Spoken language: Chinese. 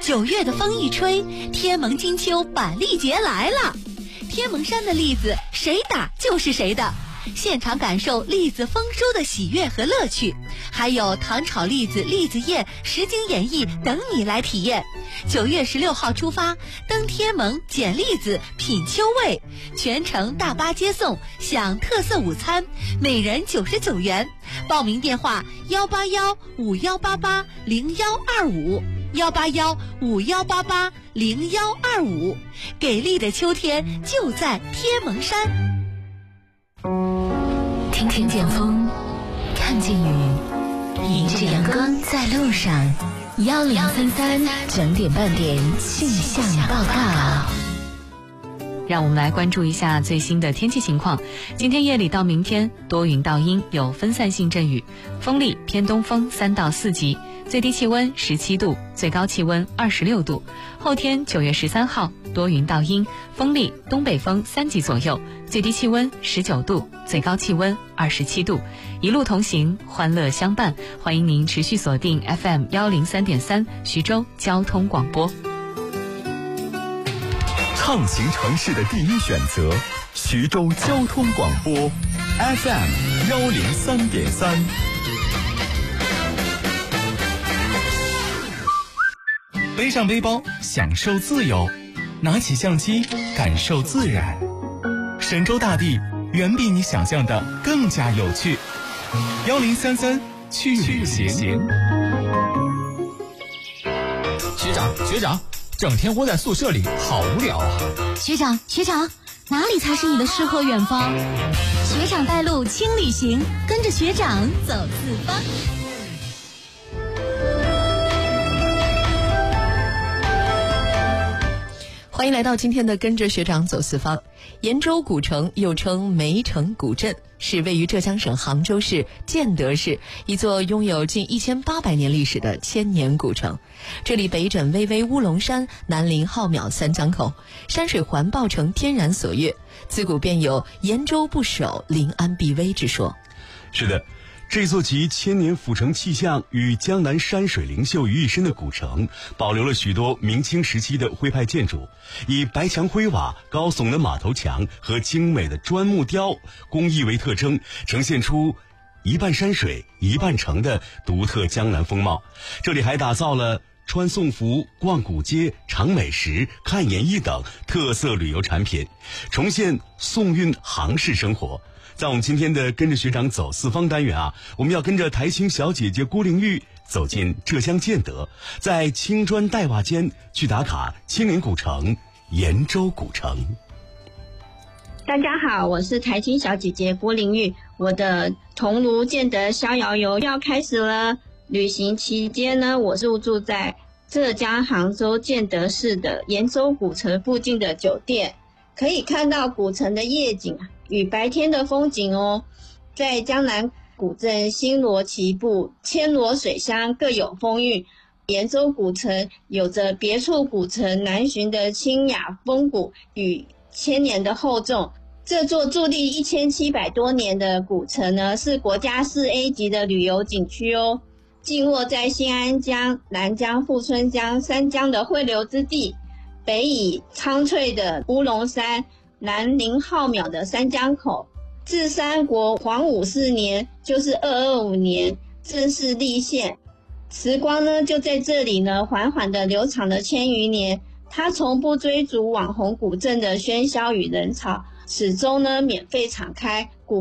9月的风一吹，天蒙金秋板栗节来了。天蒙山的栗子谁打就是谁的，现场感受栗子丰收的喜悦和乐趣，还有糖炒栗子、栗子宴、实景演绎等你来体验。9月16号出发，登天蒙捡栗子品秋味，全程大巴接送，享特色午餐，每人99元。报名电话18151880125，18151880125。给力的秋天就在天蒙山。 听见风，看见雨，迎着阳光在路上。1033整点半点气象报告。 让我们来关注一下最新的天气情况。今天夜里到明天多云到阴，有分散性阵雨，风力偏东风3到4级，最低气温17度，最高气温26度。后天9月13号多云到阴，风力东北风3级左右，最低气温19度，最高气温27度。一路同行，欢乐相伴，欢迎您持续锁定 FM 103.3徐州交通广播。 畅行城市的第一选择，徐州交通广播 FM 103.3。背上背包，享受自由；拿起相机，感受自然。神州大地远比你想象的更加有趣。1033去旅行。 学长，整天窝在宿舍里好无聊啊！ 学长，哪里才是你的诗和远方？学长带路轻旅行，跟着学长走四方。 欢迎来到今天的跟着学长走四方。延州古城又称梅城古镇，是位于浙江省杭州市建德市一座拥有近1800年历史的千年古城。这里北枕巍巍乌龙山，南临浩渺三江口，山水环抱成天然所悦，自古便有延州不守，临安必危之说。 是的，这座集千年府城气象与江南山水灵秀于一身的古城，保留了许多明清时期的徽派建筑，以白墙灰瓦、高耸的马头墙和精美的砖木雕工艺为特征，呈现出一半山水一半城的独特江南风貌。这里还打造了穿宋服、逛古街、尝美食、看演艺等特色旅游产品，重现宋韵杭式生活。在我们今天的跟着学长走四方单元啊，我们要跟着台青小姐姐郭玲玉走进浙江建德，在青砖黛瓦间去打卡千年古城延州古城。 大家好，我是台青小姐姐郭玲玉，我的桐庐建德逍遥游要开始了。旅行期间呢，我是入住在浙江杭州建德市的延州古城附近的酒店，可以看到古城的夜景与白天的风景哦。在江南古镇星罗棋布，千罗水乡各有风韵。延州古城有着别处古城难寻的清雅风骨与千年的厚重。这座伫立1700多年的古城呢，是国家4A 级的旅游景区哦。静卧在新安江、南江、富春江三江的汇流之地，北以苍翠的乌龙山，南临浩渺的三江口。自三国黄武4年，就是225年正式立县。时光呢，就在这里呢，缓缓地流淌了1000余年。它从不追逐网红古镇的喧嚣与人潮，始终呢免费敞开。